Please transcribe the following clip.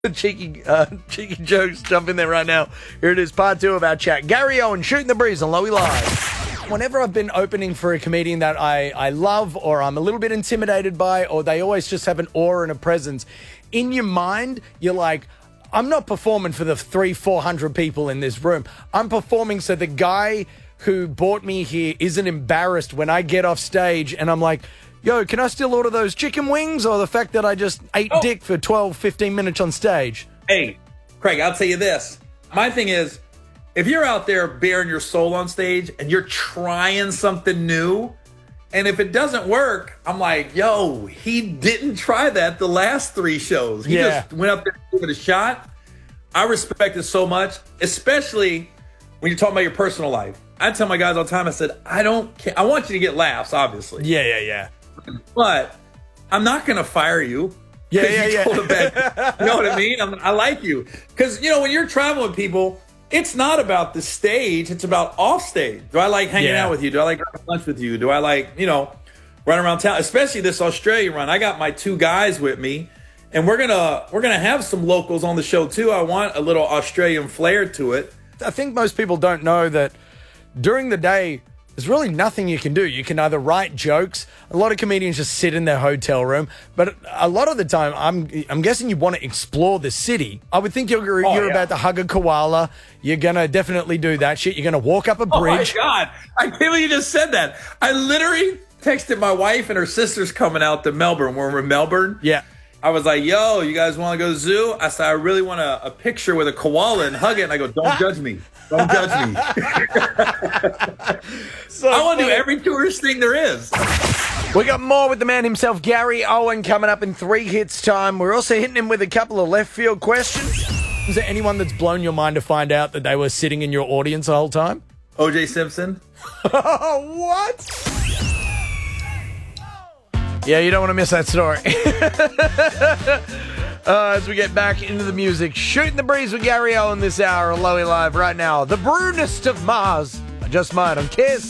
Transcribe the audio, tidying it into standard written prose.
cheeky jokes. Jump in there right now. Here it is, part 2 of our chat. Gary Owen, Shooting the Breeze on Lowy Live. Whenever I've been opening for a comedian that I love or I'm a little bit intimidated by, or they always just have an aura and a presence, in your mind, you're like, I'm not performing for the 300-400 people in this room. I'm performing so the guy who brought me here isn't embarrassed when I get off stage and I'm like, yo, can I still order those chicken wings, or the fact that I just ate dick for 12, 15 minutes on stage? Hey, Craig, I'll tell you this. My thing is, if you're out there bearing your soul on stage and you're trying something new, and if it doesn't work, I'm like, yo, he didn't try that the last 3 shows. He just went up there and gave it a shot. I respect it so much, especially when you're talking about your personal life. I tell my guys all the time, I said, I don't care. I want you to get laughs, obviously. Yeah. But I'm not going to fire you. Yeah. You know what I mean? I like you. Because, when you're traveling with people, it's not about the stage. It's about off stage. Do I like hanging out with you? Do I like having lunch with you? Do I like, run around town? Especially this Australia run. I got my 2 guys with me. And we're gonna have some locals on the show, too. I want a little Australian flair to it. I think most people don't know that during the day, there's really nothing you can do. You can either write jokes. A lot of comedians just sit in their hotel room. But a lot of the time, I'm guessing you want to explore the city. I would think you're about to hug a koala. You're going to definitely do that shit. You're going to walk up a bridge. Oh, my God. I can't believe you just said that. I literally texted my wife and her sister's coming out to Melbourne. We're in Melbourne. Yeah. I was like, yo, you guys want to go to the zoo? I said, I really want a picture with a koala and hug it. And I go, don't judge me. Don't judge me. I want to do every tourist thing there is. We got more with the man himself, Gary Owen, coming up in 3 hits time. We're also hitting him with a couple of left field questions. Is there anyone that's blown your mind to find out that they were sitting in your audience the whole time? O.J. Simpson. What? Yeah, you don't want to miss that story. As we get back into the music, Shooting the Breeze with Gary Owen this hour on Lowy Live right now. The Brunest of Mars. I just might on Kiss.